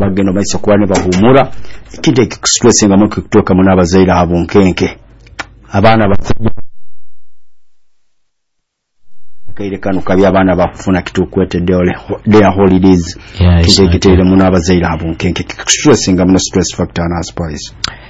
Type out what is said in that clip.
bagenda maiso kuba ne bahumura kide stress nga muke kutoka mu nabazaire abunkenke abaana basajja kaire kanu kabi abaana bakufuna kitukwete their holidays kide kitere mu nabazaire abunkenke stress nga mu stress factor na spice